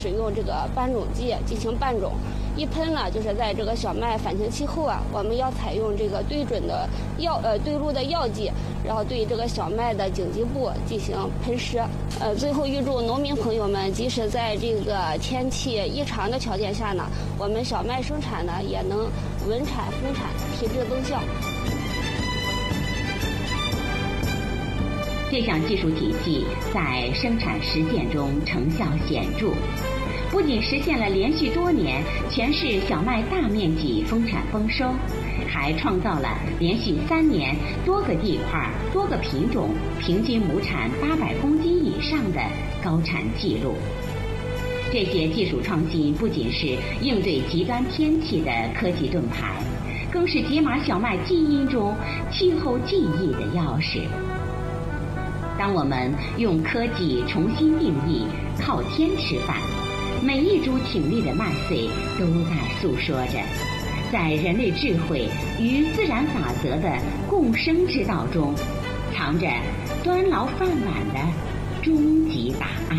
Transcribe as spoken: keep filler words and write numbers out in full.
使用这个拌种剂进行拌种，一喷呢就是在这个小麦返晴期后啊，我们要采用这个对准的药呃对路的药剂，然后对这个小麦的茎基部进行喷施。呃，最后预祝农民朋友们，即使在这个天气异常的条件下呢，我们小麦生产呢也能稳产丰产，品质增效。 这项技术体系在生产实践中成效显著，不仅实现了连续多年全市小麦大面积丰产丰收，还创造了连续三年多个地块、多个品种平均亩产八百公斤以上的高产记录。这些技术创新不仅是应对极端天气的科技盾牌，更是解码小麦基因中气候记忆的钥匙。当我们用科技重新定义靠天吃饭，每一株挺立的麦穗都在诉说着，在人类智慧与自然法则的共生之道中，藏着端牢饭碗的终极答案。